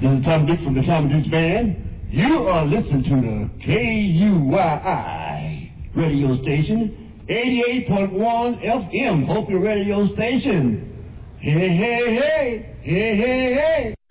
This is Tom Dick from the Tom Dukes Band. You are listening to the KUYI radio station, 88.1 FM, Hope Your radio station. Hey, hey, hey, hey, hey, hey.